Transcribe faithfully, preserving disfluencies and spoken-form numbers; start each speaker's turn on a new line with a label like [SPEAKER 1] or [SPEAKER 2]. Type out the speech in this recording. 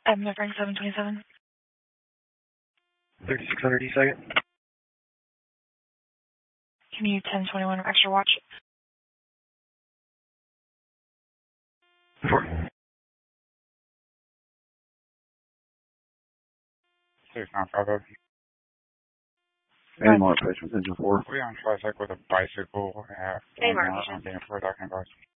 [SPEAKER 1] I'm November seven twenty-seven.
[SPEAKER 2] thirty-six hundred E second.
[SPEAKER 1] Can you ten twenty-one extra watch?
[SPEAKER 2] Four.
[SPEAKER 3] six nine five zero.
[SPEAKER 2] Any more patients, engine four.
[SPEAKER 3] We on traffic with a bicycle at
[SPEAKER 1] Hey, Mark,
[SPEAKER 3] on the infrared docking bus.